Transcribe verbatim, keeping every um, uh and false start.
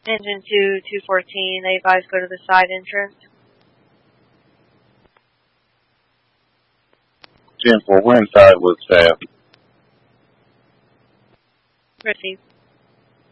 Engine two, two fourteen, they advise go to the side entrance. ten four, we're inside with staff. Receive.